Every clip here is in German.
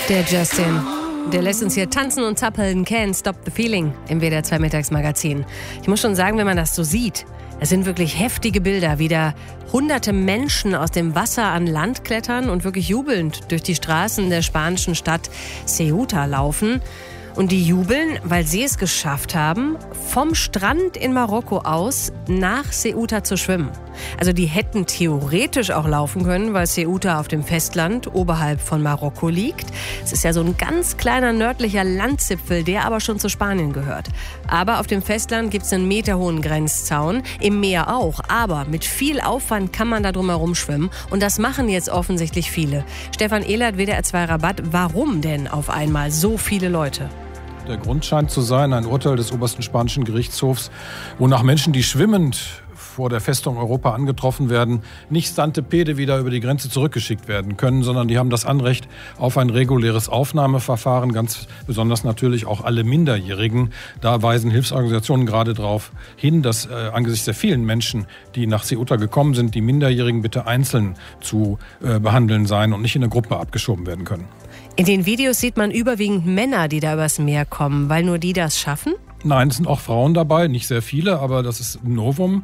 Der Justin, der lässt uns hier tanzen und zappeln. Can't Stop the Feeling im WDR 2 Mittagsmagazin. Ich muss schon sagen, wenn man das so sieht, es sind wirklich heftige Bilder, wie da hunderte Menschen aus dem Wasser an Land klettern und wirklich jubelnd durch die Straßen der spanischen Stadt Ceuta laufen. Und die jubeln, weil sie es geschafft haben, vom Strand in Marokko aus nach Ceuta zu schwimmen. Also die hätten theoretisch auch laufen können, weil Ceuta auf dem Festland oberhalb von Marokko liegt. Es ist ja so ein ganz kleiner nördlicher Landzipfel, der aber schon zu Spanien gehört. Aber auf dem Festland gibt es einen meterhohen Grenzzaun, im Meer auch. Aber mit viel Aufwand kann man da drum herum schwimmen. Und das machen jetzt offensichtlich viele. Stefan Ehlert, WDR 2 Rabatt. Warum denn auf einmal so viele Leute? Der Grund scheint zu sein, ein Urteil des obersten spanischen Gerichtshofs, wonach Menschen, die schwimmend vor der Festung Europa angetroffen werden, nicht stante pede wieder über die Grenze zurückgeschickt werden können, sondern die haben das Anrecht auf ein reguläres Aufnahmeverfahren, ganz besonders natürlich auch alle Minderjährigen. Da weisen Hilfsorganisationen gerade darauf hin, dass angesichts der vielen Menschen, die nach Ceuta gekommen sind, die Minderjährigen bitte einzeln zu behandeln seien und nicht in eine Gruppe abgeschoben werden können. In den Videos sieht man überwiegend Männer, die da übers Meer kommen, weil nur die das schaffen? Nein, es sind auch Frauen dabei, nicht sehr viele, aber das ist ein Novum.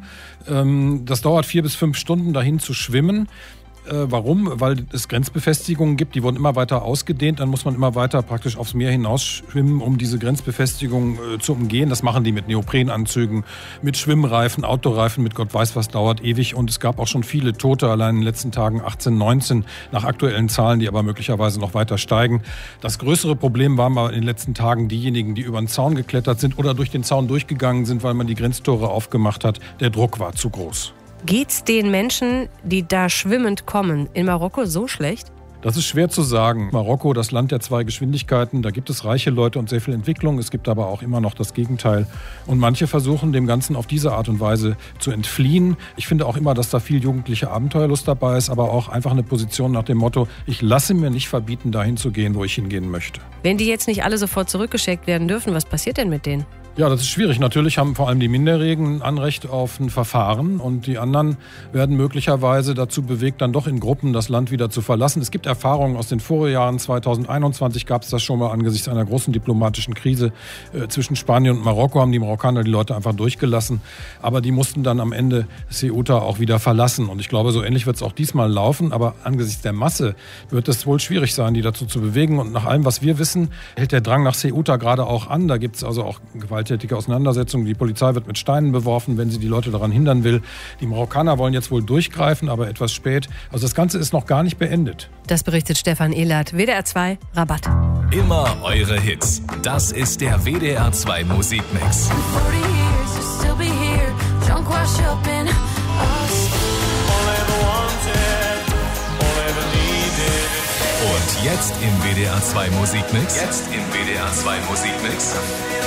Das dauert 4 bis 5 Stunden, dahin zu schwimmen. Warum? Weil es Grenzbefestigungen gibt, die wurden immer weiter ausgedehnt. Dann muss man immer weiter praktisch aufs Meer hinausschwimmen, um diese Grenzbefestigungen zu umgehen. Das machen die mit Neoprenanzügen, mit Schwimmreifen, Autoreifen, mit Gott weiß was, dauert ewig. Und es gab auch schon viele Tote, allein in den letzten Tagen 18, 19, nach aktuellen Zahlen, die aber möglicherweise noch weiter steigen. Das größere Problem waren aber in den letzten Tagen diejenigen, die über den Zaun geklettert sind oder durch den Zaun durchgegangen sind, weil man die Grenztore aufgemacht hat. Der Druck war zu groß. Geht's den Menschen, die da schwimmend kommen, in Marokko so schlecht? Das ist schwer zu sagen. Marokko, das Land der 2 Geschwindigkeiten, da gibt es reiche Leute und sehr viel Entwicklung. Es gibt aber auch immer noch das Gegenteil. Und manche versuchen dem Ganzen auf diese Art und Weise zu entfliehen. Ich finde auch immer, dass da viel jugendliche Abenteuerlust dabei ist, aber auch einfach eine Position nach dem Motto, ich lasse mir nicht verbieten, dahin zu gehen, wo ich hingehen möchte. Wenn die jetzt nicht alle sofort zurückgeschickt werden dürfen, was passiert denn mit denen? Ja, das ist schwierig. Natürlich haben vor allem die Minderjährigen ein Anrecht auf ein Verfahren und die anderen werden möglicherweise dazu bewegt, dann doch in Gruppen das Land wieder zu verlassen. Es gibt Erfahrungen aus den Vorjahren. 2021 gab es das schon mal angesichts einer großen diplomatischen Krise zwischen Spanien und Marokko, haben die Marokkaner die Leute einfach durchgelassen. Aber die mussten dann am Ende Ceuta auch wieder verlassen. Und ich glaube, so ähnlich wird es auch diesmal laufen. Aber angesichts der Masse wird es wohl schwierig sein, die dazu zu bewegen. Und nach allem, was wir wissen, hält der Drang nach Ceuta gerade auch an. Da gibt es also auch gewalttätige Auseinandersetzungen. Die Polizei wird mit Steinen beworfen, wenn sie die Leute daran hindern will. Die Marokkaner wollen jetzt wohl durchgreifen, aber etwas spät. Also das Ganze ist noch gar nicht beendet. Das berichtet Stefan Ehlert, WDR 2 Rabatt. Immer eure Hits. Das ist der WDR 2 Musikmix. Und jetzt im WDR 2 Musikmix.